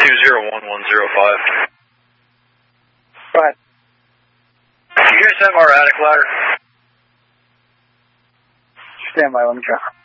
201105. Go ahead. You guys have our attic ladder? Stand by, let me try.